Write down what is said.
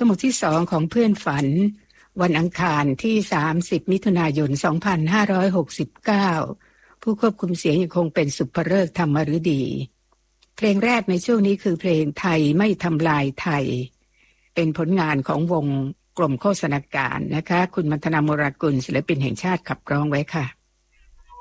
มุดที่2ของเพื่อนฝันวันอังคารที่30มิถุนายน2569ผู้ควบคุมเสียงยังคงเป็นสุภฤกษ์ธรรมฤดีเพลงแรกในช่วงนี้คือเพลงไทยไม่ทำลายไทยเป็นผลงานของวงกลมโฆษณาการนะคะคุณมัทนา โมรากุลศิลปินแห่งชาติขับร้องไว้ค่ะ